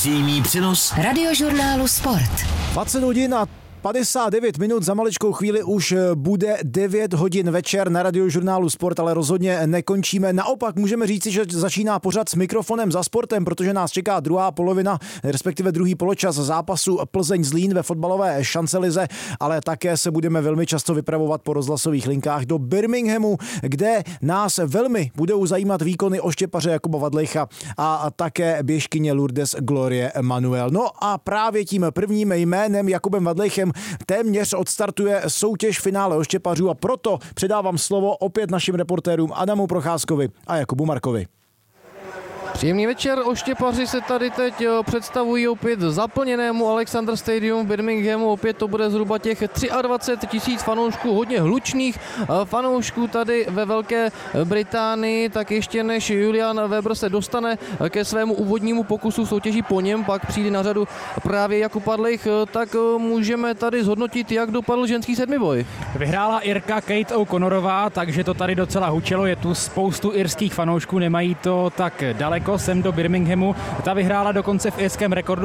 Přímý přenos Radiožurnálu Sport. 20 hodin a 59 minut, za maličkou chvíli už bude 9 hodin večer na Radiožurnálu Sport, ale rozhodně nekončíme. Naopak můžeme říci, že začíná pořad s mikrofonem za sportem, protože nás čeká druhá polovina, respektive druhý poločas zápasu Plzeň-Zlín ve fotbalové šancelize, ale také se budeme velmi často vypravovat po rozhlasových linkách do Birminghamu, kde nás velmi budou zajímat výkony oštěpaře Jakuba Vadlejcha a také běžkyně Lourdes Glorie Manuel. No a právě tím prvním jménem Jakubem Vadlejchem téměř odstartuje soutěž finále oštěpařů a proto předávám slovo opět našim reportérům Adamu Procházkovi a Jakubu Markovi. Příjemný večer, oštěpaři se tady teď představují opět zaplněnému Alexander Stadium v Birminghamu, opět to bude zhruba těch 23 000 fanoušků, hodně hlučných fanoušků tady ve Velké Británii, tak ještě než Julian Weber se dostane ke svému úvodnímu pokusu soutěží, po něm pak přijde na řadu právě Jakub Vadlejch, tak můžeme tady zhodnotit, jak dopadl ženský sedmiboj. Vyhrála Irka Kate O'Connorová, takže to tady docela hučelo, je tu spoustu irských fanoušků, nemají to tak daleko sem do Birminghamu. Ta vyhrála dokonce v irském rekordu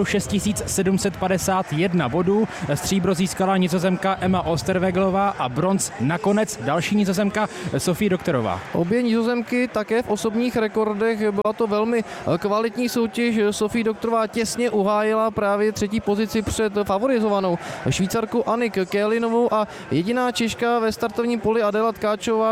6751 bodů. Stříbro získala Nizozemka Emma Oosterwegelová a bronz nakonec další Nizozemka Sophie Doktorová. Obě Nizozemky také v osobních rekordech, byla to velmi kvalitní soutěž. Sophie Doktorová těsně uhájila právě třetí pozici před favorizovanou Švýcarku Annik Kehlinovou a jediná Češka ve startovním poli Adela Tkáčová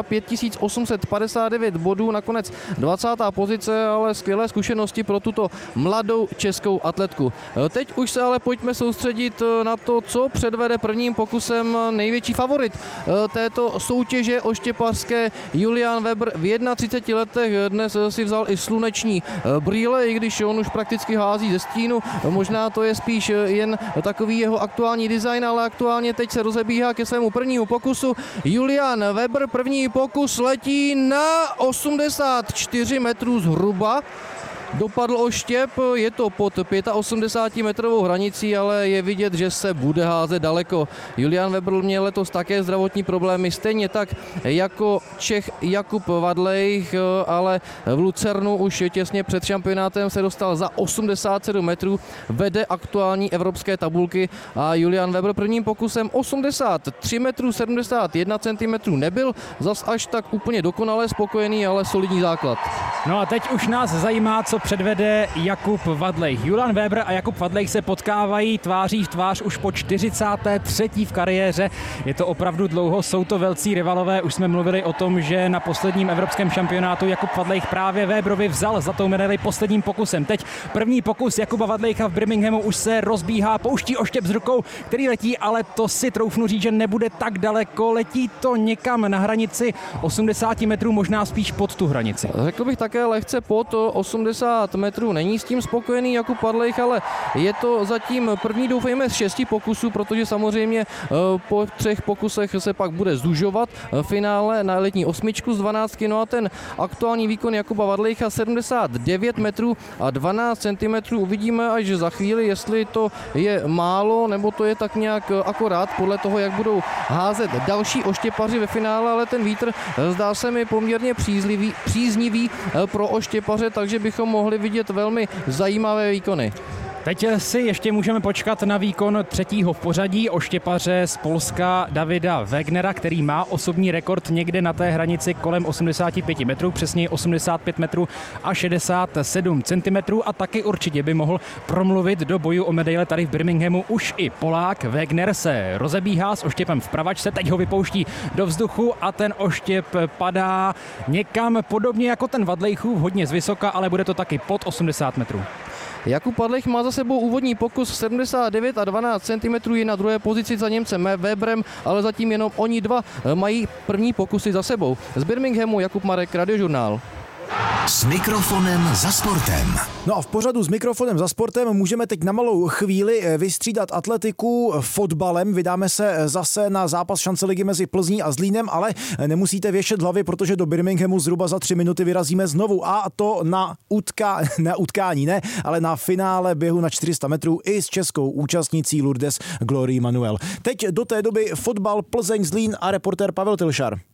5859 bodů, nakonec 20. pozice, ale skvělé zkušenosti pro tuto mladou českou atletku. Teď už se ale pojďme soustředit na to, co předvede prvním pokusem největší favorit této soutěže oštěpařské Julian Weber v 31 letech. Dnes si vzal i sluneční brýle, i když on už prakticky hází ze stínu. Možná to je spíš jen takový jeho aktuální design, ale aktuálně teď se rozebíhá ke svému prvnímu pokusu. Julian Weber, první pokus letí na 84 metrů zhruba. Dopadl oštěp, je to pod 85metrovou hranicí, ale je vidět, že se bude házet daleko. Julian Weber měl letos také zdravotní problémy, stejně tak jako Čech Jakub Vadlejch, ale v Lucernu už těsně před šampionátem se dostal za 87 metrů, vede aktuální evropské tabulky a Julian Weber prvním pokusem 83 metrů 71 cm nebyl zas až tak úplně dokonale spokojený, ale solidní základ. No a teď už nás zajímá, co předvede Jakub Vadlejch. Julian Weber a Jakub Vadlejch se potkávají tváří v tvář už po 43. v kariéře. Je to opravdu dlouho, jsou to velcí rivalové. Už jsme mluvili o tom, že na posledním evropském šampionátu Jakub Vadlejch právě Weberovi vzal zlatou medaili posledním pokusem. Teď první pokus Jakuba Vadlejcha v Birminghamu už se rozbíhá, pouští oštěp s rukou, který letí, ale to si troufnu říct, že nebude tak daleko. Letí to někam na hranici 80 metrů, možná spíš pod tu hranici. Řekl bych také lehce pod 80 metrů. Není s tím spokojený Jakub Vadlejch, ale je to zatím první, doufejme, z 6 pokusů, protože samozřejmě po 3 pokusech se pak bude zužovat finále na letní osmičku z 12. No a ten aktuální výkon Jakuba Vadlejcha 79 metrů a 12 cm. Uvidíme až za chvíli, jestli to je málo, nebo to je tak nějak akorát podle toho, jak budou házet další oštěpaři ve finále, ale ten vítr zdá se mi poměrně příznivý pro oštěpaře, takže bychom mohli vidět velmi zajímavé výkony. Teď si ještě můžeme počkat na výkon třetího v pořadí oštěpaře z Polska Davida Wegnera, který má osobní rekord někde na té hranici kolem 85 metrů, přesněji 85 metrů a 67 centimetrů a taky určitě by mohl promluvit do boju o medaile tady v Birminghamu už i Polák. Wegener se rozebíhá s oštěpem v pravačce, teď ho vypouští do vzduchu a ten oštěp padá někam podobně jako ten Vadlejchův, hodně zvysoka, ale bude to taky pod 80 metrů. Jakub Vadlejch má za sebou úvodní pokus 79 a 12 cm, je na druhé pozici za Němcem Weberem, ale zatím jenom oni dva mají první pokusy za sebou. Z Birminghamu Jakub Marek, Radiožurnál. S mikrofonem za sportem. No a v pořadu s mikrofonem za sportem můžeme teď na malou chvíli vystřídat atletiku fotbalem. Vydáme se zase na zápas šanceligy mezi Plzní a Zlínem, ale nemusíte věšet hlavy, protože do Birminghamu zhruba za 3 minuty vyrazíme znovu a to ale na finále běhu na 400 metrů i s českou účastnicí Lourdes Glorie Manuel. Teď do té doby fotbal Plzeň Zlín a reportér Pavel Tilšar.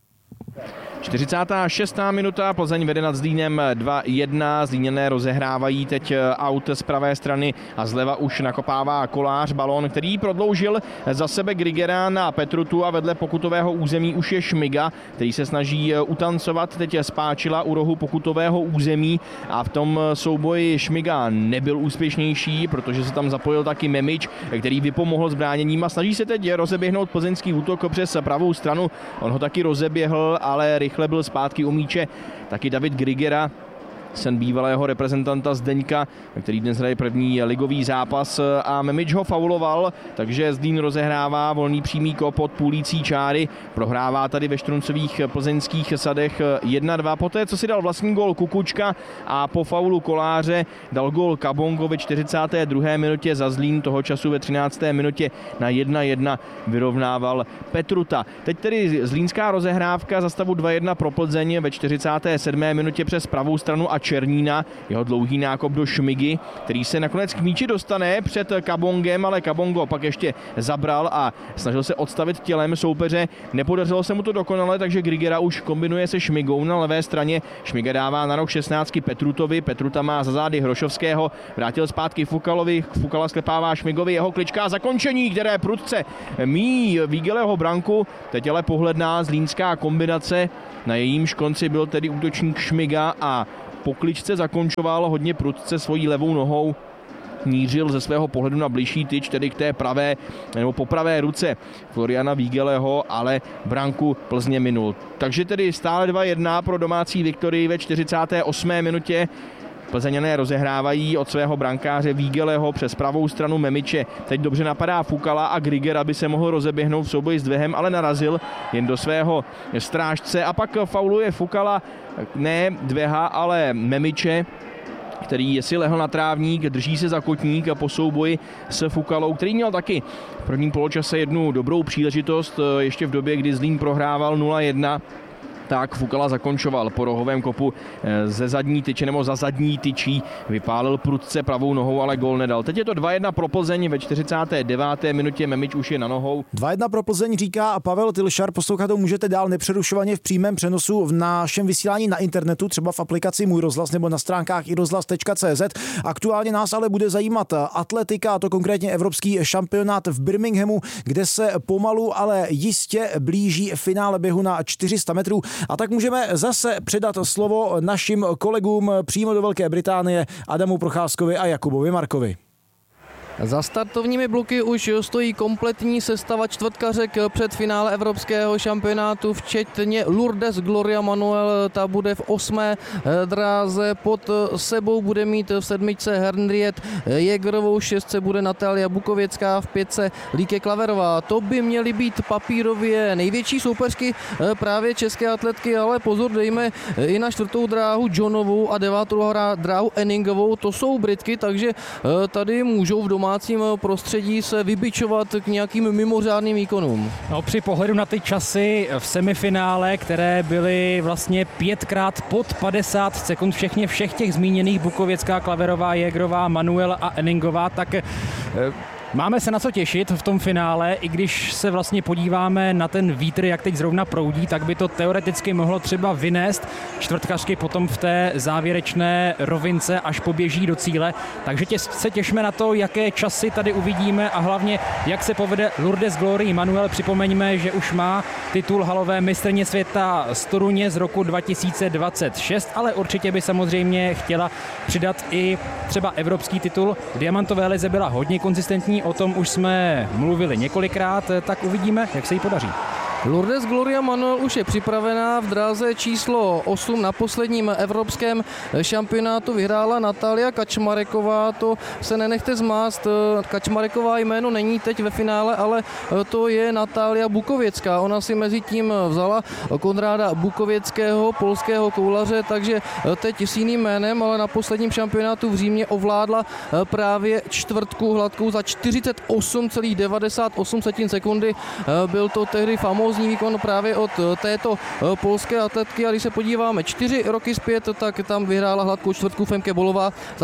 46. minuta, Plzeň vede nad Zlínem 2-1, Zlíňané rozehrávají teď aut z pravé strany a zleva už nakopává Kolář balón, který prodloužil za sebe Grigera na Petrutu a vedle pokutového území už je Šmiga, který se snaží utancovat, teď Spáčila u rohu pokutového území a v tom souboji Šmiga nebyl úspěšnější, protože se tam zapojil taky Memič, který vypomohl s bráněním a snaží se teď rozeběhnout plzeňský útok přes pravou stranu. On ho taky rozeběhl, ale rychle byl zpátky u míče taky David Grigera, syn bývalého reprezentanta Zdeňka, který dnes hraje první ligový zápas a Memič ho fauloval, takže Zlín rozehrává volný přímý kop od půlící čáry, prohrává tady ve Štruncových plzeňských sadech 1-2, poté co si dal vlastní gól Kukučka a po faulu Koláře dal gól Kabongo ve 42. minutě za Zlín, toho času ve 13. minutě na 1-1 vyrovnával Petruta. Teď tedy zlínská rozehrávka za stavu 2-1 pro Plzeň ve 47. minutě přes pravou stranu a Černína, jeho dlouhý nákop do Šmigy, který se nakonec k míči dostane před Kabongem, ale Kabongo pak ještě zabral a snažil se odstavit tělem soupeře. Nepodařilo se mu to dokonale, takže Grigera už kombinuje se Šmigou na levé straně. Šmiga dává na rok 16 Petrutovi, Petruta má za zády Hrošovského, vrátil zpátky Fukalovi, Fukala sklepává Šmigovi, jeho klička a zakončení, které prudce míjí Vígeleho branku. Teď ale pohledná zlínská kombinace, na jejímž konci byl tedy útočník Šmiga a po kličce zakončoval hodně prudce svojí levou nohou. Mířil ze svého pohledu na bližší tyč, tedy k té pravé nebo po pravé ruce Floriana Vígeleho, ale branku Plzně minul. Takže tedy stále 2-1 pro domácí Viktorii ve 48. minutě. Plzeňané rozehrávají od svého brankáře Vígeleho přes pravou stranu Memiče. Teď dobře napadá Fukala a Griger, aby se mohl rozeběhnout v souboji s Dvehem, ale narazil jen do svého strážce a pak fauluje Fukala, ne Dveha, ale Memiče, který si lehl na trávník, drží se za kotník a po souboji s Fukalou, který měl taky v prvním poločase jednu dobrou příležitost, ještě v době, kdy Zlín prohrával 0-1, tak Fukala zakončoval po rohovém kopu ze zadní tyče nebo za zadní tyčí, vypálil prudce pravou nohou, ale gól nedal. Teď je to 2-1 pro Plzeň ve 49. minutě, Memič už je na nohou. 2-1 pro Plzeň říká Pavel Tilšar, poslouchat to můžete dál nepřerušovaně v přímém přenosu v našem vysílání na internetu, třeba v aplikaci Můj rozhlas nebo na stránkách irozhlas.cz. Aktuálně nás ale bude zajímat atletika, a to konkrétně evropský šampionát v Birminghamu, kde se pomalu, ale jistě blíží finále běhu na 400 metrů. A tak můžeme zase předat slovo našim kolegům přímo do Velké Británie, Adamu Procházkovi a Jakubovi Markovi. Za startovními bloky už stojí kompletní sestava čtvrtkařek před finále evropského šampionátu, včetně Lourdes Gloria Manuel, ta bude v 8. dráze, pod sebou bude mít v 7. Henriette Jägerovou, 6. bude Natalia Bukověcká, v 5. Líke Klaverová. To by měly být papírově největší soupeřky právě české atletky, ale pozor, dejme i na 4. dráhu Johnovou a 9. dráhu Enningovou, to jsou Britky, takže tady můžou v domácím prostředí se vybičovat k nějakým mimořádným výkonům. No, při pohledu na ty časy v semifinále, které byly vlastně 5krát pod 50 sekund, všech těch zmíněných Bukověcká, Klaverová, Jägerová, Manuel a Enningová, tak máme se na co těšit v tom finále, i když se vlastně podíváme na ten vítr, jak teď zrovna proudí, tak by to teoreticky mohlo třeba vynést čtvrtkařky potom v té závěrečné rovince, až poběží do cíle. Takže se těšme na to, jaké časy tady uvidíme a hlavně, jak se povede Lourdes Glory Manuel. Připomeňme, že už má titul halové mistryně světa z Toruně z roku 2026, ale určitě by samozřejmě chtěla přidat i třeba evropský titul. V diamantové lize byla hodně konzistentní, o tom už jsme mluvili několikrát, tak uvidíme, jak se jí podaří. Lourdes Gloria Manuel už je připravená v dráze číslo 8 na posledním evropském šampionátu vyhrála Natalia Kačmareková, to se nenechte zmást, Kačmareková jméno není teď ve finále, ale to je Natalia Bukověcká, ona si mezi tím vzala Konráda Bukověckého, polského koulaře, takže teď s jiným jménem, ale na posledním šampionátu v Římě ovládla právě čtvrtku hladkou za 48,98 sekundy, byl to tehdy famózní grandiózní výkon právě od této polské atletky. A když se podíváme 4 roky zpět, tak tam vyhrála hladkou čtvrtku Femke Bolová za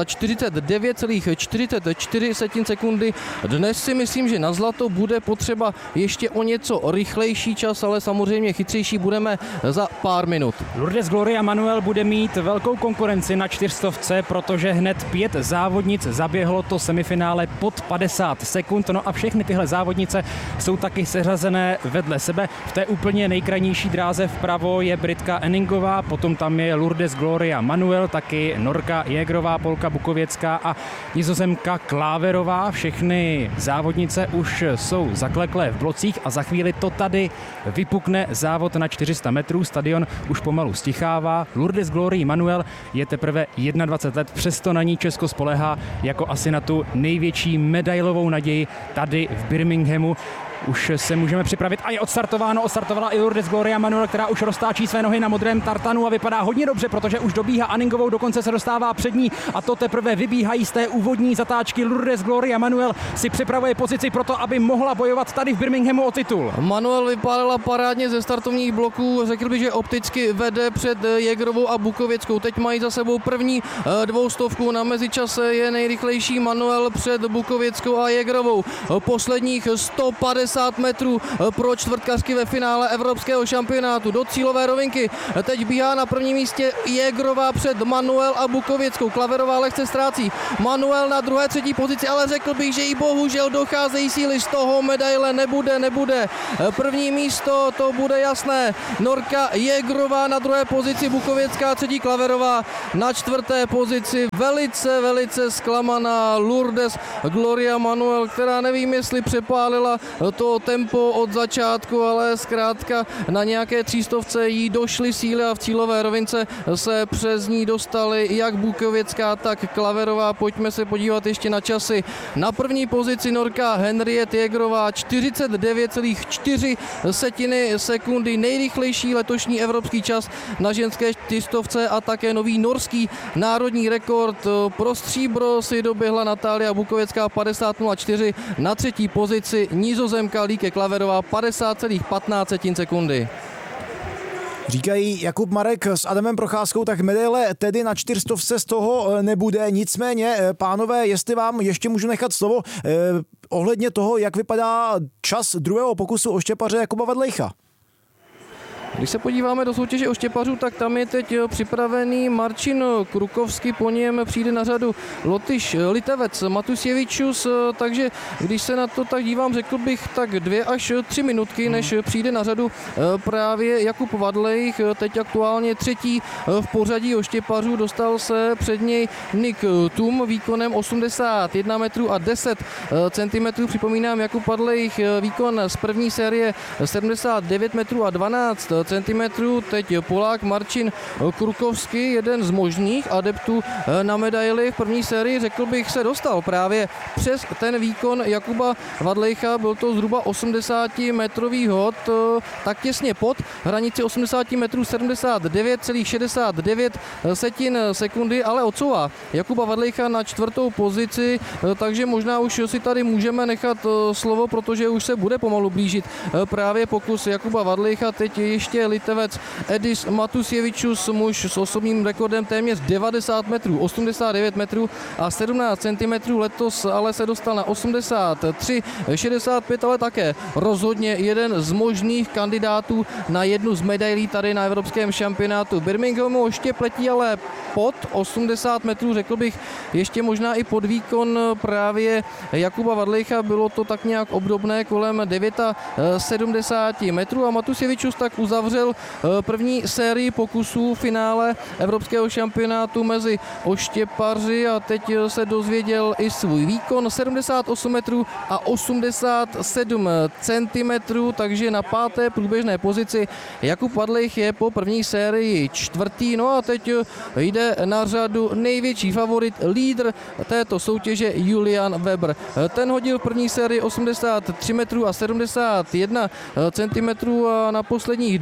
49,44 sekundy. Dnes si myslím, že na zlato bude potřeba ještě o něco rychlejší čas, ale samozřejmě chytřejší budeme za pár minut. Lourdes Gloria Manuel bude mít velkou konkurenci na 400, protože hned 5 závodnic zaběhlo to semifinále pod 50 sekund. No a všechny tyhle závodnice jsou taky seřazené vedle sebe. V té úplně nejkrajnější dráze vpravo je Britka Enningová, potom tam je Lourdes Gloria Manuel, taky Norka Jägerová, Polka Bukověcká a Nizozemka Klaverová. Všechny závodnice už jsou zakleklé v blocích a za chvíli to tady vypukne závod na 400 metrů. Stadion už pomalu stichává. Lourdes Gloria Manuel je teprve 21 let, přesto na ní Česko spoléhá jako asi na tu největší medailovou naději tady v Birminghamu. Už se můžeme připravit a je odstartováno. Odstartovala i Lourdes Gloria Manuel, která už roztáčí své nohy na modrém tartanu a vypadá hodně dobře, protože už dobíhá Enningovou, dokonce se dostává před ní a to teprve vybíhají z té úvodní zatáčky. Lourdes Gloria Manuel si připravuje pozici pro to, aby mohla bojovat tady v Birminghamu o titul. Manuel vypálila parádně ze startovních bloků, řekl bych, že opticky vede před Jägerovou a Bukověckou. Teď mají za sebou první 200, na mezičase je nejrychlejší Manuel před Bukověckou a Jägerovou. Posledních 150 metrů pro čtvrtkařky ve finále evropského šampionátu do cílové rovinky. Teď bíhá na prvním místě Jägerová před Manuel a Bukověckou. Klaverová lehce ztrácí. Manuel na druhé, třetí pozici, ale řekl bych, že jí bohužel docházejí síly, z toho medaile nebude. První místo, to bude jasné. Norka Jägerová na druhé pozici, Bukověcká, třetí Klaverová na čtvrté pozici. Velice zklamaná Lourdes Gloria Manuel, která nevím, jestli přepálila to tempo od začátku, ale zkrátka na nějaké 300 jí došly síly a v cílové rovince se přes ní dostaly jak Bukověcká, tak Klaverová. Pojďme se podívat ještě na časy. Na první pozici Norka Henriette Jägerová 49,4 sekundy, nejrychlejší letošní evropský čas na ženské 400 a také nový norský národní rekord. Pro stříbro si doběhla Natália Bukověcká 50,04, na třetí pozici Nizozemka Lieke Klaverová 50,15 sekundy. Říkají Jakub Marek s Adamem Procházkou, tak medaile tedy na 400 z toho nebude. Nicméně, pánové, jestli vám ještě můžu nechat slovo ohledně toho, jak vypadá čas druhého pokusu o štěpaře Jakuba Vadlejcha. Když se podíváme do soutěže o štěpařů, tak tam je teď připravený Marcin Krukovský, po něm přijde na řadu Litevec Matusjevičus, takže když se na to tak dívám, řekl bych tak 2 až 3 minutky, než přijde na řadu právě Jakub Vadlejch, teď aktuálně třetí v pořadí o štěpařů, dostal se před něj Nick Tum výkonem 81 metrů a 10 centimetrů. Připomínám, Jakub Vadlejch výkon z první série 79 metrů a 12 centimetrů. Teď Polák Marcin Krukovský, jeden z možných adeptů na medaili v první sérii, řekl bych, se dostal právě přes ten výkon Jakuba Vadlejcha. Byl to zhruba 80 metrový hod, tak těsně pod hranici 80 metrů 79,69 sekundy, ale odsouvá Jakuba Vadlejcha na čtvrtou pozici, takže možná už si tady můžeme nechat slovo, protože už se bude pomalu blížit právě pokus Jakuba Vadlejcha. Teď ještě Litevec Edis Matusjevičus, muž s osobním rekordem téměř 90 metrů, 89 metrů a 17 centimetrů. Letos ale se dostal na 83,65, ale také rozhodně jeden z možných kandidátů na jednu z medailí tady na evropském šampionátu Birminghamu. Ještě pletí ale pod 80 metrů, řekl bych, ještě možná i pod výkon právě Jakuba Vadlejcha. Bylo to tak nějak obdobné kolem 79 metrů a Matusjevičus tak uzavřel první sérii pokusů finále evropského šampionátu mezi oštěpaři a teď se dozvěděl i svůj výkon 78 metrů a 87 centimetrů, takže na páté průběžné pozici Jakub Vadlejch je po první sérii čtvrtý. No a teď jde na řadu největší favorit, lídr této soutěže Julian Weber. Ten hodil v první sérii 83 metrů a 71 centimetrů a na posledních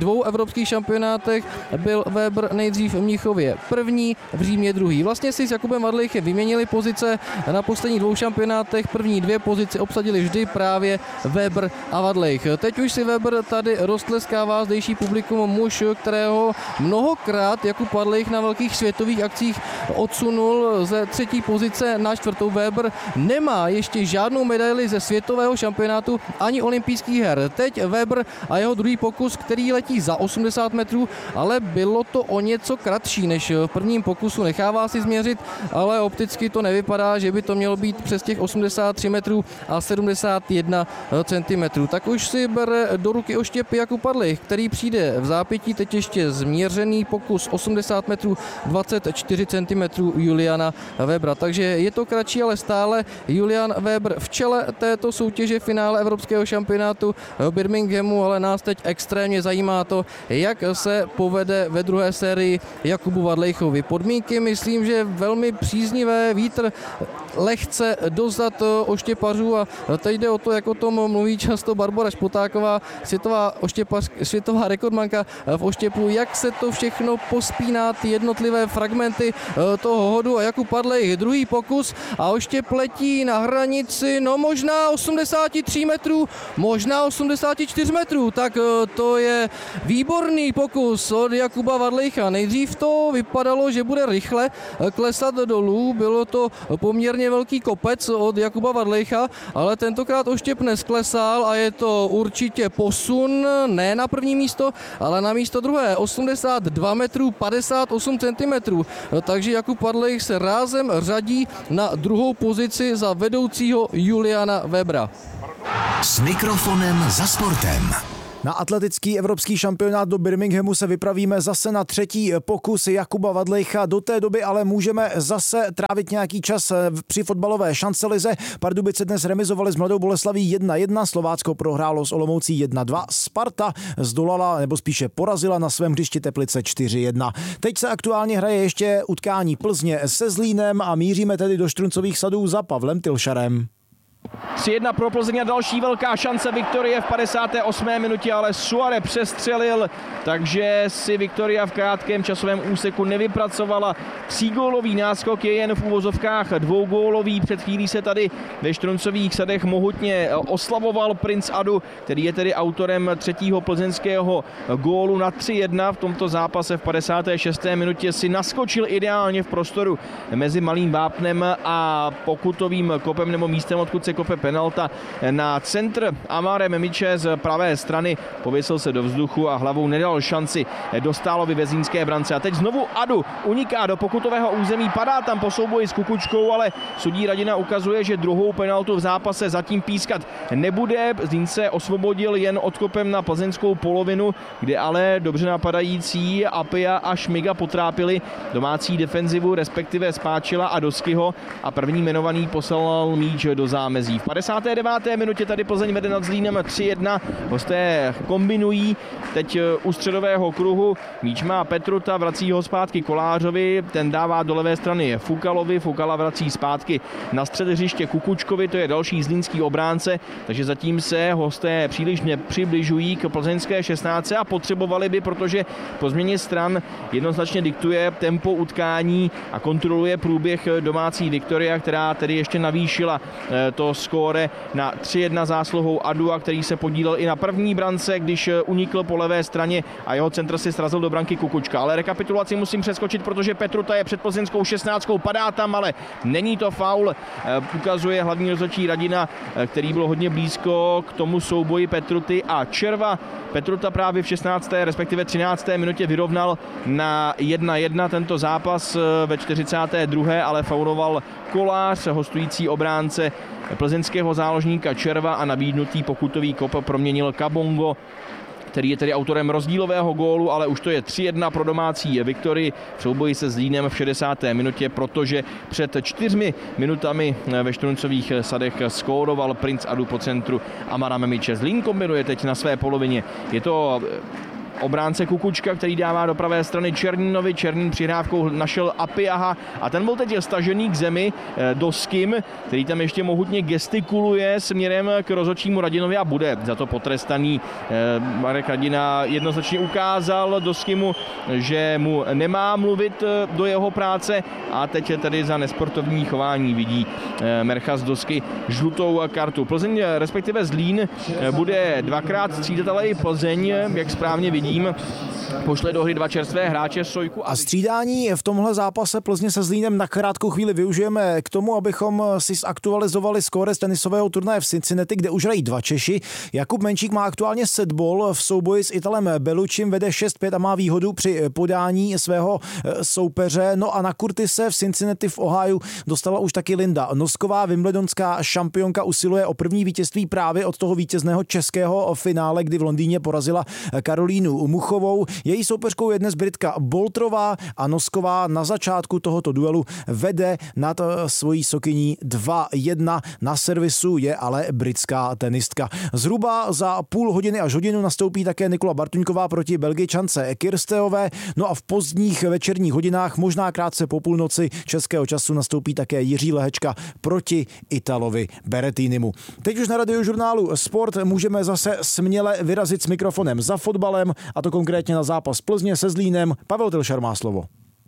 2 evropských šampionátech byl Weber nejdřív v Mnichově první, v Římě druhý. Vlastně si s Jakubem Vadlejchem vyměnili pozice na posledních 2 šampionátech. První 2 pozice obsadili vždy právě Weber a Vadlejch. Teď už si Weber tady roztleskává zdejší publikum, muž, kterého mnohokrát Jakub Vadlejch na velkých světových akcích odsunul ze 3. pozice na 4. Weber nemá ještě žádnou medaili ze světového šampionátu ani olympijských her. Teď Weber a jeho druhý pokus, který letí za 80 metrů, ale bylo to o něco kratší než v prvním pokusu. Nechává si změřit, ale opticky to nevypadá, že by to mělo být přes těch 83 metrů a 71 cm. Tak už si bere do ruky oštěpy Jakub Vadlejch, který přijde v zápětí. Teď ještě změřený pokus 80 metrů 24 cm Juliana Webera. Takže je to kratší, ale stále Julian Weber v čele této soutěže finále evropského šampionátu v Birminghamu, ale nás teď extrémně zajímá to, jak se povede ve druhé sérii Jakubu Vadlejchovi. Podmínky, myslím, že velmi příznivé, vítr lehce dozad oštěpařů a teď jde o to, jak o tom mluví často Barbora Špotáková, světová rekordmanka v oštěpu, jak se to všechno pospíná, ty jednotlivé fragmenty toho hodu a Jakub Vadlejch druhý pokus a oštěp letí na hranici, no možná 83 metrů, možná 84 metrů, tak to je výborný pokus od Jakuba Vadlejcha. Nejdřív to vypadalo, že bude rychle klesat dolů, bylo to poměrně velký kopec od Jakuba Vadlejcha, ale tentokrát oštěp nesklesal a je to určitě posun, ne na první místo, ale na místo druhé, 82 metrů 58 cm, takže Jakub Vadlejch se rázem řadí na druhou pozici za vedoucího Juliana Webera. S mikrofonem za sportem. Na atletický evropský šampionát do Birminghamu se vypravíme zase na 3. pokus Jakuba Vadlejcha. Do té doby ale můžeme zase trávit nějaký čas při fotbalové šancelize. Pardubice dnes remizovali s Mladou Boleslaví 1-1, Slovácko prohrálo s Olomoucí 1-2, Sparta zdolala, nebo spíše porazila na svém hřišti Teplice 4-1. Teď se aktuálně hraje ještě utkání Plzně se Zlínem a míříme tedy do Štruncových sadů za Pavlem Tylšarem. 3-1 pro Plzeň a další velká šance Viktorie v 58. minutě, ale Suare přestřelil, takže si Viktoria v krátkém časovém úseku nevypracovala. 3gólový náskok je jen v úvozovkách 2gólový. Před chvílí se tady ve Štruncových sadech mohutně oslavoval Princ Adu, který je tedy autorem 3. plzeňského gólu na 3-1. V tomto zápase v 56. minutě si naskočil ideálně v prostoru mezi malým vápnem a pokutovým kopem nebo místem, odkud se kope penalta na centr. Amare Memiče z pravé strany pověsil se do vzduchu a hlavou nedal šanci Dostálovi ve zlínské brance. A teď znovu Adu uniká do pokutového území, padá tam po souboji s Kukučkou, ale sudí Radina ukazuje, že druhou penaltu v zápase zatím pískat nebude. Zlín se osvobodil jen odkopem na plzeňskou polovinu, kde ale dobře napadající Apia a Šmiga potrápili domácí defenzivu, respektive Spáčila a Doskyho, a první jmenovaný poslal míč do zámezí. V 59. minutě tady Plzeň vede nad Zlínem 3-1. Hosté kombinují teď u středového kruhu. Míč má Petruta, vrací ho zpátky Kolářovi, ten dává do levé strany Fukalovi, Fukala vrací zpátky na střed hřiště Kukučkovi, to je další zlínský obránce, takže zatím se hosté příliš nepřibližují k plzeňské 16 a potřebovali by, protože po změně stran jednoznačně diktuje tempo utkání a kontroluje průběh domácí Viktoria, která tedy ještě navýšila to skóre na 3-1 zásluhou Adua, který se podílel i na první brance, když unikl po levé straně a jeho centr si srazil do branky Kukučka. Ale rekapitulaci musím přeskočit, protože Petruta je před plzeňskou 16, padá tam, ale není to faul. Ukazuje hlavní rozhodčí Radina, který byl hodně blízko k tomu souboji Petruty a Červa. Petruta právě v 16. respektive 13. minutě vyrovnal na 1-1 tento zápas ve 42. ale fauloval Kolář, hostující obránce plzeňského záložníka Červa, a nabídnutý pokutový kop proměnil Kabongo, který je tedy autorem rozdílového gólu, ale už to je 3-1 pro domácí Viktorii v souboji se Zlínem v 60. minutě, protože před 4 minutami ve Štruncových sadech skóroval Princ Adu po centru Amara Memiče. Zlín kombinuje teď na své polovině. Je to obránce Kukučka, který dává do pravé strany Černínovi. Černín přihrávkou našel Apiaha a ten byl teď stažený k zemi Doskym, který tam ještě mohutně gestikuluje směrem k rozhodčímu Radinovi a bude za to potrestaný. Marek Radina jednoznačně ukázal Doskymu, že mu nemá mluvit do jeho práce a teď tedy za nesportovní chování vidí Merchas Dosky žlutou kartu. Plzeň, respektive Zlín, bude dvakrát střídat, ale i Plzeň, jak správně vidím, pošle do hry dva čerstvé hráče, Sojku a střídání v tomhle zápase Plzně se Zlínem na krátkou chvíli využijeme k tomu, abychom si zaktualizovali skóre z tenisového turnaje v Cincinnati, kde už hrají dva Češi. Jakub Menčík má aktuálně setball v souboji s Italem Bellucim, vede 6-5 a má výhodu při podání svého soupeře. No a na kurty se v Cincinnati v Ohiu dostala už taky Linda Nosková, wimbledonská šampionka, usiluje o první vítězství právě od toho vítězného českého finále, kdy v Londýně porazila Karolínu Muchovou. Její soupeřkou je dnes Britka Boltrová a Nosková na začátku tohoto duelu vede nad svojí sokyní 2-1. Na servisu je ale britská tenistka. Zhruba za půl hodiny až hodinu nastoupí také Nikola Bartuňková proti Belgičance Kirsteové. No a v pozdních večerních hodinách, možná krátce po půlnoci českého času, nastoupí také Jiří Lehečka proti Italovi Berrettinimu. Teď už na Radiožurnálu Sport můžeme zase směle vyrazit s mikrofonem za fotbalem, a to konkrétně na zápas Plzně se Zlínem. Pavel Tilšar má slovo.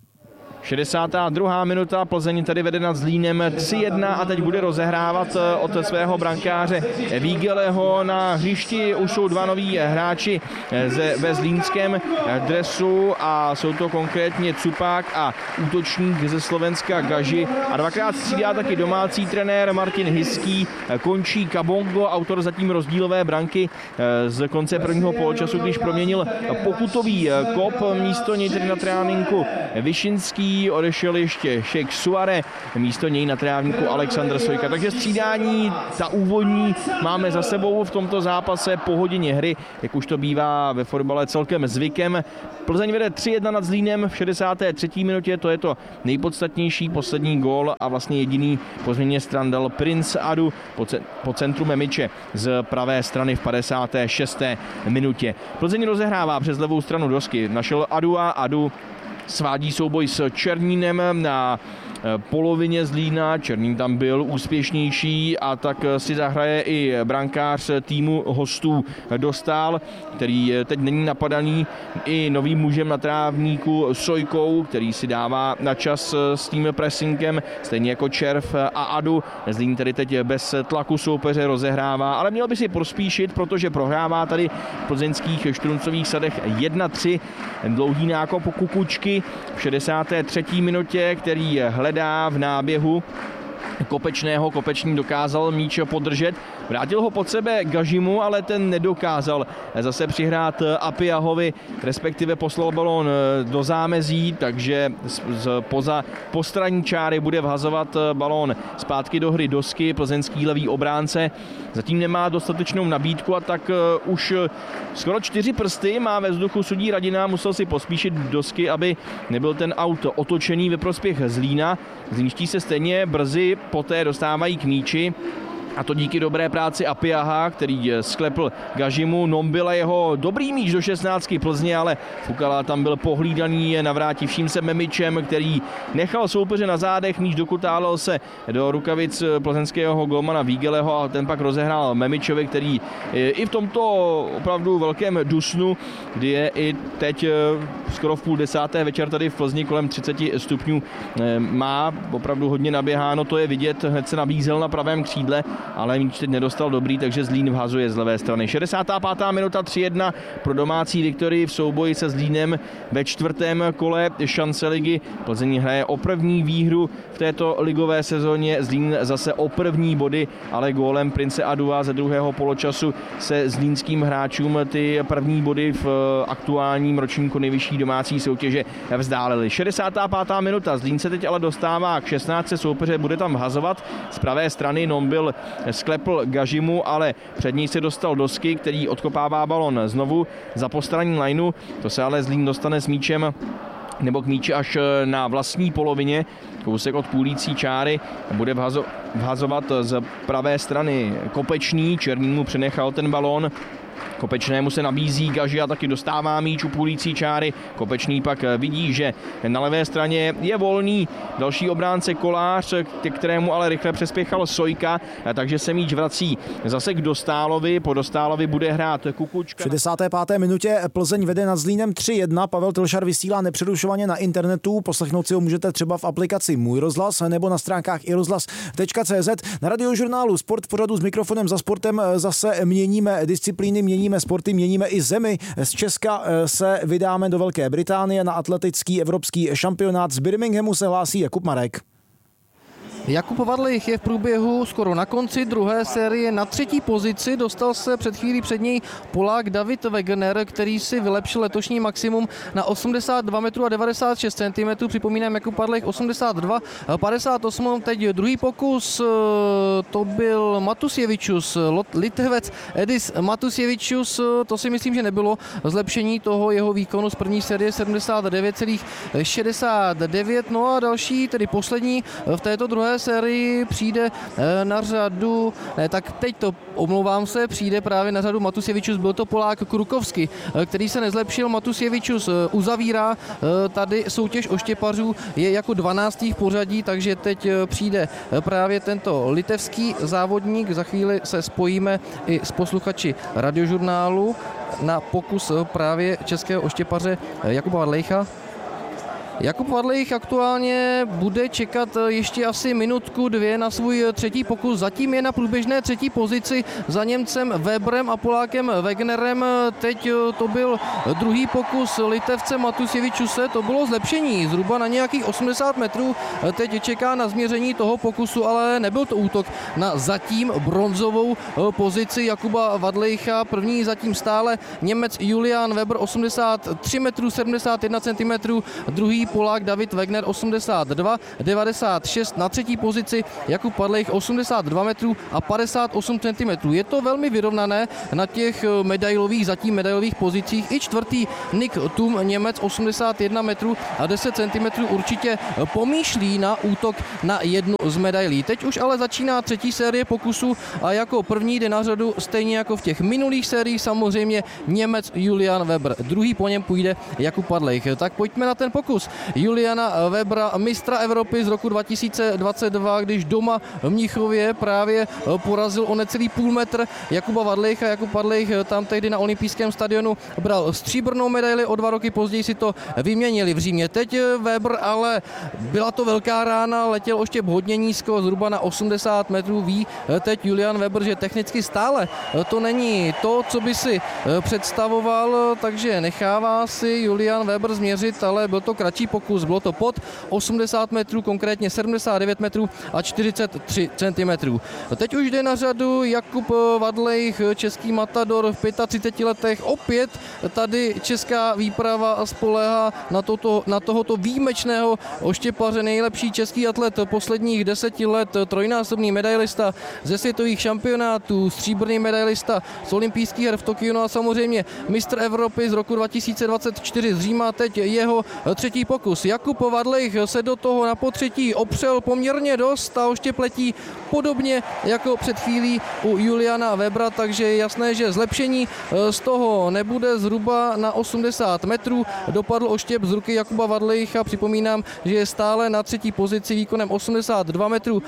62. minuta, Plzeň tedy vede nad Zlínem 3-1 a teď bude rozehrávat od svého brankáře Vígeleho. Na hřišti už jsou dva noví hráči ve zlínském dresu a jsou to konkrétně Cupák a útočník ze Slovenska Gaži. A dvakrát střídá taky domácí trenér Martin Hiský. Končí Kabongo, autor zatím rozdílové branky z konce prvního poločasu, když proměnil pokutový kop. Místo něj tedy na tréninku Vyšinský, odešel ještě Šejk Suare, místo něj na trávníku Alexandr Sojka. Takže střídání, ta úvodní, máme za sebou v tomto zápase po hodině hry, jak už to bývá ve fotbale celkem zvykem. Plzeň vede 3-1 nad Zlínem v 63. minutě, to je to nejpodstatnější, poslední gól a vlastně jediný po změně stran dal Prince Adu po centru Memiče z pravé strany v 56. minutě. Plzeň rozehrává přes levou stranu Dosky, našel Adu svádí souboj s Černínem na polovině Zlína. Černín tam byl úspěšnější a tak si zahraje i brankář týmu hostů Dostál, který teď není napadaný i novým mužem na trávníku Sojkou, který si dává na čas s tím pressingem, stejně jako Červ a Adu. Zlín tedy teď bez tlaku soupeře rozehrává, ale měl by si pospíšit, protože prohrává tady v plzeňských Štruncových sadech 1-3. Dlouhý nákop Kukučky v 63. minutě, který hledá v náběhu Kopečného. Kopečný dokázal míč podržet, vrátil ho pod sebe Gažimu, ale ten nedokázal zase přihrát Apiahovi, respektive poslal balón do zámezí, takže poza postranní čáry bude vhazovat balón zpátky do hry Dosky. Plzeňský levý obránce zatím nemá dostatečnou nabídku a tak už skoro 4 prsty má ve vzduchu sudí Radina, musel si pospíšit Dosky, aby nebyl ten aut otočený ve prospěch Zlína. Zlínští se stejně brzy poté dostávají k míči, a to díky dobré práci Apiaha, který sklepl Gažimu. Nombila jeho dobrý míč do 16 Plzně, ale Fukala tam byl pohlídaný navrátivším se Memičem, který nechal soupeře na zádech, míč dokutálel se do rukavic plzeňského golmana Vígeleho a ten pak rozehrál Memičovi, který i v tomto opravdu velkém dusnu, kdy je i teď skoro v 9:30 večer tady v Plzni kolem 30 stupňů, má opravdu hodně naběháno, to je vidět, hned se nabízel na pravém křídle, ale míč teď nedostal dobrý, takže Zlín vhazuje z levé strany. 65. minuta 3-1 pro domácí viktorii v souboji se Zlínem ve 4. kole šance ligy. Plzeň hraje o první výhru v této ligové sezóně, Zlín zase o první body, ale gólem Prince Adua ze druhého poločasu se zlínským hráčům ty první body v aktuálním ročníku nejvyšší domácí soutěže vzdálili. 65. minuta, Zlín se teď ale dostává k 16. soupeře, bude tam vhazovat z pravé strany. Nombil sklepl Gažimu, ale před ní se dostal Dosky, který odkopává balon znovu za postranní lineu. To se ale Zlín dostane s míčem nebo k míči až na vlastní polovině, kousek od půlící čáry, bude vhazovat z pravé strany Kopečný, Černý mu přenechal ten balón Kopečnému se nabízí Gaži a taky dostává míč u půlící čáry. Kopečný pak vidí, že na levé straně je volný další obránce Kolář, ke kterému ale rychle přespěchal Sojka, takže se míč vrací zase k Dostálovi. Po Dostálovi bude hrát Kukučka. V 65. minutě Plzeň vede nad Zlínem 3-1. Pavel Tylšar vysílá nepřerušovaně na internetu. Poslechnout si ho můžete třeba v aplikaci Můj rozhlas nebo na stránkách irozhlas.cz. Na Radiožurnálu Sport v pořadu s mikrofonem za sportem zase měníme disciplíny, měníme sporty, měníme i zemi. Z Česka se vydáme do Velké Británie na atletický evropský šampionát. Z Birminghamu se hlásí Jakub Marek. Jakub Vadlich je v průběhu skoro na konci druhé série na 3. pozici. Dostal se před chvílí před něj Polák David Wegener, který si vylepšil letošní maximum na 82 metrů a 96 cm. Připomínám, Jakub Vadlich 82,58. Teď druhý pokus, to byl Matusjevičus, Litvec Edis Matusjevičus. To si myslím, že nebylo zlepšení toho jeho výkonu z první série 79,69. No a další, tedy poslední v této druhé sérii přijde na řadu, tak teď to omlouvám se, přijde právě na řadu Matusjevičus, byl to Polák Krukovsky, který se nezlepšil. Matusjevičus uzavírá tady soutěž oštěpařů, je jako 12. v pořadí, takže teď přijde právě tento litevský závodník. Za chvíli se spojíme i s posluchači Radiožurnálu na pokus právě českého oštěpaře Jakuba Vadlicha. Jakub Vadlich aktuálně bude čekat ještě asi minutku, dvě na svůj 3. pokus. Zatím je na průběžné 3. pozici za Němcem Weberem a Polákem Wegenerem. Teď to byl druhý pokus Litevce Matusjevičuse. To bylo zlepšení zhruba na nějakých 80 metrů. Teď čeká na změření toho pokusu, ale nebyl to útok na zatím bronzovou pozici Jakuba Vadlicha. První zatím stále Němec Julian Weber 83 metrů 71 cm. Druhý Polák David Wegener 82,96 na 3. pozici, Jakub Vadlich 82 metrů a 58 cm. Je to velmi vyrovnané na těch zatím medailových pozicích. I 4. Nick Thum, Němec 81 metrů a 10 cm určitě pomýšlí na útok na jednu z medailí. Teď už ale začíná 3. série pokusů a jako první jde na řadu stejně jako v těch minulých sériích samozřejmě Němec Julian Weber. Druhý po něm půjde Jakub Vadlich. Tak pojďme na ten pokus Juliana Webera, mistra Evropy z roku 2022, když doma v Mnichově právě porazil o necelý půl metr Jakuba Vadlicha. Jakub Vadlich tam tehdy na olympijském stadionu bral stříbrnou medaili, o 2 roky později si to vyměnili v Římě. Teď Weber, ale byla to velká rána, letěl oštěp hodně nízko, zhruba na 80 metrů. Ví teď Julian Weber, že technicky stále to není to, co by si představoval, takže nechává si Julian Weber změřit, ale byl to kratší pokus, bylo to pod 80 metrů, konkrétně 79 metrů a 43 cm. Teď už jde na řadu Jakub Vadlich, český matador v 35 letech. Opět tady česká výprava spoléhá na tohoto výjimečného oštěpaře, nejlepší český atlet posledních 10 let, trojnásobný medailista ze světových šampionátů, stříbrný medailista z olympijských her v Tokiu, no a samozřejmě mistr Evropy z roku 2024 z Říma. Teď jeho 3. pokus. Jakub Vadlich se do toho na potřetí opřel poměrně dost a oštěp letí podobně jako před chvílí u Juliana Webera, takže je jasné, že zlepšení z toho nebude. Zhruba na 80 metrů dopadl oštěp z ruky Jakuba Vadlicha. Připomínám, že je stále na 3. pozici výkonem 82 metrů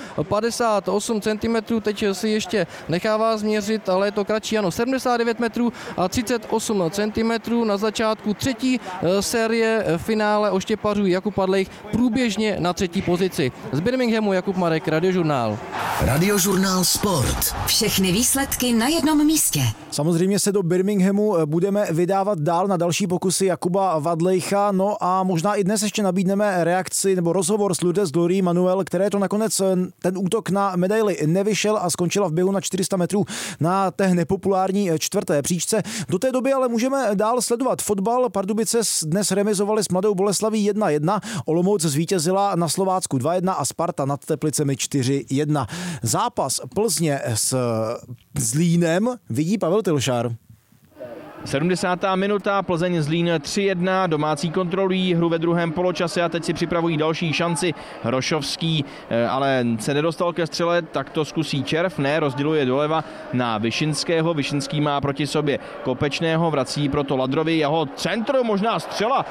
58 cm. Teď si ještě nechává změřit, ale je to kratší, ano, 79 metrů a 38 cm. Na začátku 3. série finále oštěpařů Jakub Vadlich průběžně na 3. pozici. Z Birminghamu Jakub Marek, Radiožurnál. Radiožurnál Sport. Všechny výsledky na jednom místě. Samozřejmě se do Birminghamu budeme vydávat dál na další pokusy Jakuba Vadlicha, no a možná i dnes ještě nabídneme reakci nebo rozhovor s Lourdes Glory Manuel, které to nakonec ten útok na medaili nevyšel a skončila v běhu na 400 metrů na té nepopulární 4. příčce. Do té doby ale můžeme dál sledovat fotbal. Pardubice dnes remizovali s Mladou Boleslaví 1-1, Olomouc zvítězila na Slovácku 2-1 a Sparta nad Teplicemi 4-1. Zápas Plzně s Zlínem vidí Pavel Tylšar. 70. minuta, Plzeň Zlín 3-1, domácí kontrolují hru ve druhém poločase a teď si připravují další šanci. Hrošovský ale se nedostal ke střele, tak to zkusí Červ, ne, rozděluje doleva na Vyšinského, Vyšinský má proti sobě Kopečného, vrací proto Ladrovi, jeho centr, možná střela,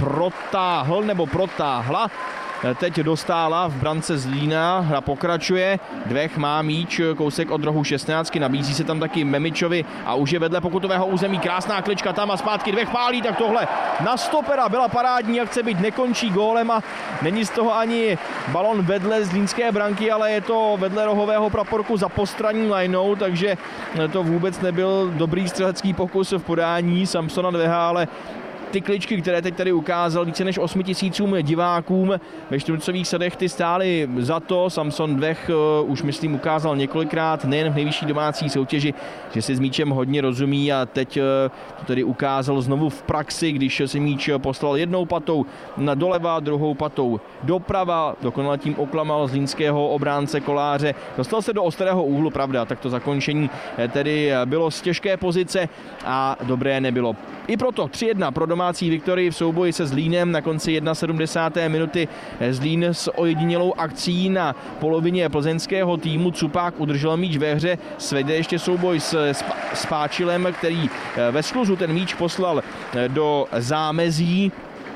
protáhla. Teď dostála v brance Zlína, hra pokračuje, Dvech má míč, kousek od rohu 16, nabízí se tam taky Memičovi a už je vedle pokutového území, krásná klička tam a zpátky Dvech pálí, tak tohle na stopera byla parádní akce, byť nekončí gólem a není z toho ani balon vedle zlínské branky, ale je to vedle rohového praporku za postranní lineou, takže to vůbec nebyl dobrý střelecký pokus v podání Samsona Dveha, ale ty kličky, které teď tady ukázal více než 8 000 divákům ve Štruncových sadech, ty stály za to. Samson Dvech už myslím ukázal několikrát, nejen v nejvyšší domácí soutěži, že si s míčem hodně rozumí a teď to tedy ukázal znovu v praxi, když si míč poslal jednou patou doleva, druhou patou doprava, dokonale tím oklamal zlínského obránce Koláře. Dostal se do ostrého úhlu, pravda, tak to zakončení tedy bylo z těžké pozice a dobré nebylo. I proto 3-1 pro domácí Viktorii v souboji se Zlínem na konci 71. minuty. Zlín s ojedinělou akcí na polovině plzeňského týmu. Cupák udržel míč ve hře, svede ještě souboj s Páčilem, který ve skluzu ten míč poslal do zámezí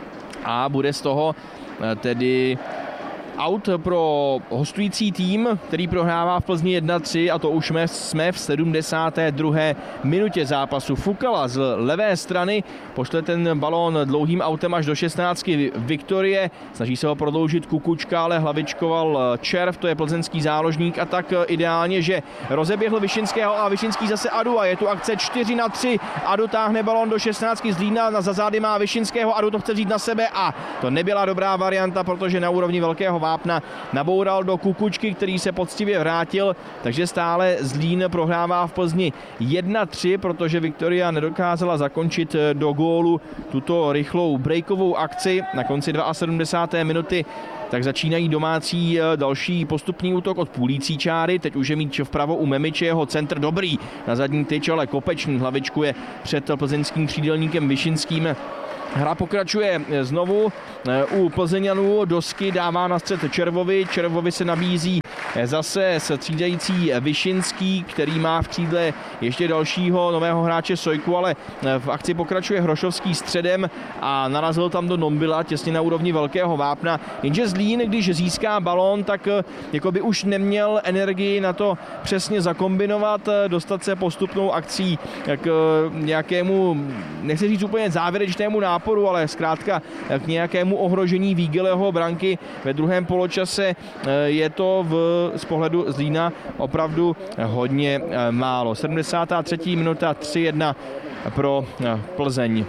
a bude z toho tedy out pro hostující tým, který prohrává v Plzni 1-3 a to už jsme v 72. minutě zápasu. Fukala z levé strany pošle ten balón dlouhým autem až do 16 Viktorie. Snaží se ho prodloužit Kukučka, ale hlavičkoval Červ, to je plzeňský záložník a tak ideálně, že rozeběhl Vyšinského a Vyšinský zase Adu a je tu akce 4-3. Adu táhne balón do 16 Zlína, za zády má Vyšinského, Adu to chce vzít na sebe a to nebyla dobrá varianta, protože na úrovni velkého vápna naboural do Kukučky, který se poctivě vrátil, takže stále Zlín prohrává v Plzni 1-3, protože Viktoria nedokázala zakončit do gólu tuto rychlou breakovou akci na konci 72. minuty. Tak začínají domácí další postupný útok od půlící čáry. Teď už je míč vpravo u Memiče, jeho centr dobrý na zadní tyč, ale Kopečný hlavičkuje před plzeňským křídelníkem Vyšinským. Hra pokračuje znovu u Plzeňanů, Dosky dává na střed Červovi se nabízí zase střídající Vyšinský, který má v křídle ještě dalšího nového hráče Sojku, ale v akci pokračuje Hrošovský středem a narazil tam do Nombila těsně na úrovni velkého vápna, jenže Zlín, když získá balón, tak jakoby už neměl energii na to přesně zakombinovat, dostat se postupnou akcí k nějakému, nechci říct úplně závěrečnému náporu, ale zkrátka k nějakému ohrožení Vígeleho branky ve druhém poločase. Je to z pohledu Zlína opravdu hodně málo. 73. minuta 3-1 pro Plzeň.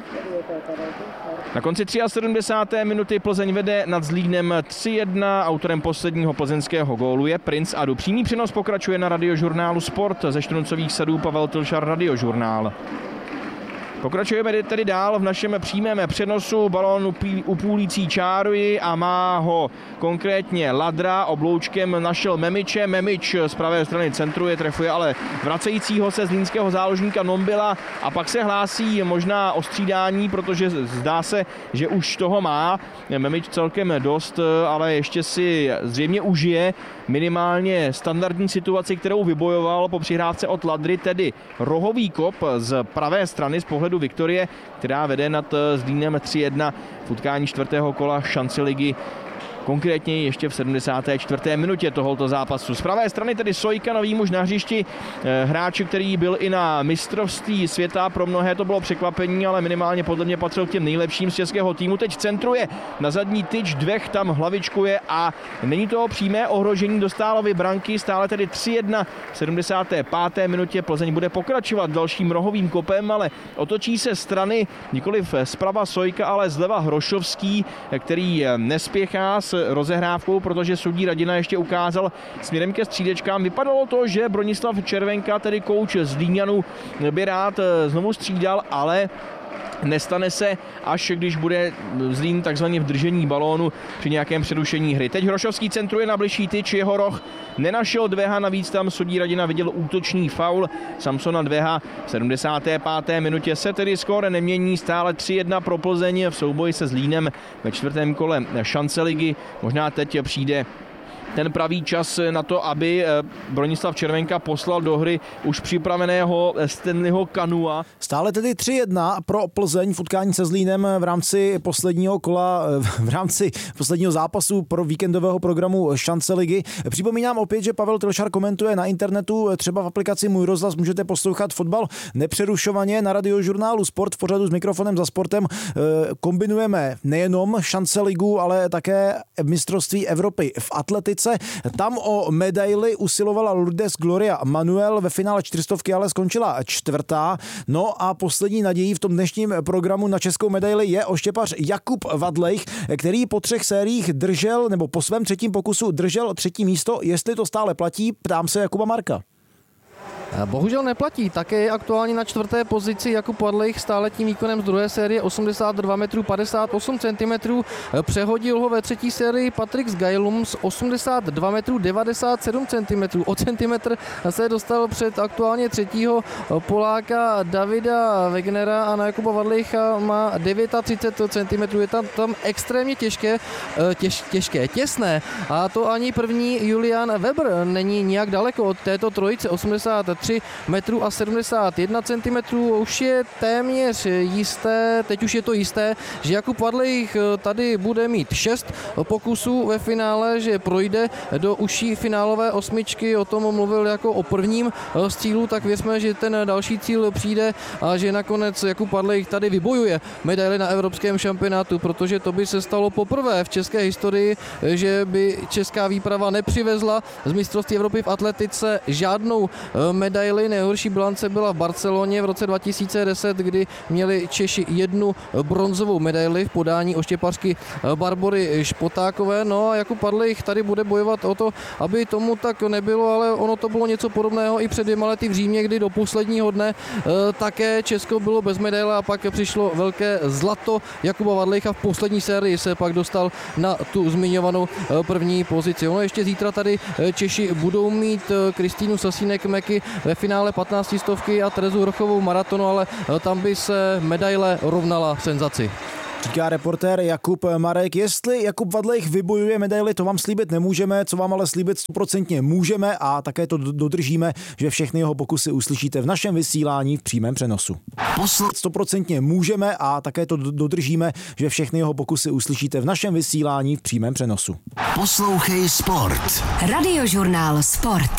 Na konci 73. minuty Plzeň vede nad Zlínem 3-1. Autorem posledního plzeňského gólu je Princ Adu. Přímý přenos pokračuje na Radiožurnálu Sport ze Štruncových sadů. Pavel Tilšar, Radiožurnál. Pokračujeme tedy dál v našem přímém přenosu. Balón upůlící čáry a má ho konkrétně Ladra. Obloučkem našel Memiče. Memič z pravé strany centruje, trefuje ale vracejícího se zlínského záložníka Nombila a pak se hlásí možná o střídání, protože zdá se, že už toho má Memič celkem dost, ale ještě si zřejmě užije minimálně standardní situaci, kterou vybojoval po přihrávce od Ladry, tedy rohový kop z pravé strany z pohledu Viktorie, která vede nad Zlínem 3-1 v utkání čtvrtého kola šance ligy. Konkrétně ještě v 74. minutě tohoto zápasu. Z pravé strany tedy Sojka, nový muž na hřišti, hráč, který byl i na mistrovství světa. Pro mnohé to bylo překvapení, ale minimálně podle mě patřil k těm nejlepším z českého týmu. Teď centruje na zadní tyč, Dvech tam hlavičkuje a není to přímé ohrožení Dostálovy branky. Stále tedy 3-1 v 75. minutě. Plzeň bude pokračovat dalším rohovým kopem, ale otočí se strany nikoliv zprava Sojka, ale zleva Hrošovský, který nespěchá s rozehrávkou, protože soudí Radina ještě ukázal směrem ke střídečkám. Vypadalo to, že Bronislav Červenka, tedy kouč Zlíňanů, by rád znovu střídal, ale nestane se, až když bude Zlín takzvaně v držení balónu při nějakém přerušení hry. Teď Hrošovský centruje na bližší tyč, jeho roh nenašel Dveha, navíc tam sudí Radina viděl útočný faul Samsona Dveha. V 75. minutě se tedy skóre nemění, stále 3-1 pro Plzeň v souboji se Zlínem ve 4. kole šance ligy. Možná teď přijde ten pravý čas na to, aby Bronislav Červenka poslal do hry už připraveného Stanleyho Kanua. Stále tedy 3-1 pro Plzeň v utkání se Zlínem v rámci posledního kola, v rámci posledního zápasu pro víkendového programu Šance ligy. Připomínám opět, že Pavel Tilšar komentuje na internetu, třeba v aplikaci Můj rozhlas můžete poslouchat fotbal nepřerušovaně na Radiožurnálu Sport v pořadu s mikrofonem za sportem. Kombinujeme nejenom Šance ligu, ale také mistrovství Evropy v atletice. Tam o medaili usilovala Lourdes Gloria Manuel, ve finále 400 ale skončila 4. No a poslední nadějí v tom dnešním programu na českou medaili je oštěpař Jakub Vadlejch, který po 3 sériích držel, nebo po svém 3. pokusu držel 3. místo. Jestli to stále platí, ptám se Jakuba Marka. Bohužel neplatí, také je aktuálně na 4. pozici Jakub Vadlejch stále tím výkonem z 2. série 82 metrů 58 cm. Přehodil ho ve 3. sérii Patrik Sgailum z 82 metrů 97 cm. O centimetr se dostal před aktuálně 3. Poláka Davida Wegnera a na Jakuba Vadlejcha má 39 cm. Je tam extrémně těsné. A to ani první Julian Weber není nijak daleko od této trojice 83 metrů a 71 cm. Už je téměř jisté, teď už je to jisté, že Jakub Vadlejch tady bude mít 6 pokusů ve finále, že projde do užší finálové 8. O tom mluvil jako o prvním z cílů, tak věřme, že ten další cíl přijde a že nakonec Jakub Vadlejch tady vybojuje medaili na evropském šampionátu, protože to by se stalo poprvé v české historii, že by česká výprava nepřivezla z mistrovství Evropy v atletice žádnou medaili. Nejhorší bilance byla v Barceloně v roce 2010, kdy měli Češi 1 bronzovou medaili v podání oštěpařky Barbory Špotákové. No a Jakub Vadlejch tady bude bojovat o to, aby tomu tak nebylo, ale ono to bylo něco podobného i před 2 lety v Římě, kdy do posledního dne také Česko bylo bez medaile a pak přišlo velké zlato Jakuba Vadlejcha. V poslední sérii se pak dostal na tu zmiňovanou 1. pozici. Ono ještě zítra tady Češi budou mít Kristýnu Sasínek-Meky ve finále 15 stovky a Terezu Hrochovou maratonu, ale tam by se medaile rovnala senzaci. Říká reportér Jakub Marek. Jestli Jakub Vadlejch vybojuje medaili, to vám slíbit nemůžeme, co vám ale slíbit 100% můžeme a také to dodržíme, že všechny jeho pokusy uslyšíte v našem vysílání v přímém přenosu. 100% můžeme a také to dodržíme, že všechny jeho pokusy uslyšíte v našem vysílání v přímém přenosu. Poslouchej Sport. Radiožurnál Sport.